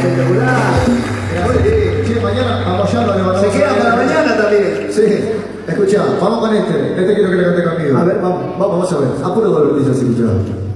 espectacular. Sí, mañana apoyarlo, levantamos. Se queda para mañana también. Sí. Escuchá, vamos con este. Este quiero que le cante conmigo. A ver, vamos. Vamos a ver. A puro golpe dice así, escuchá.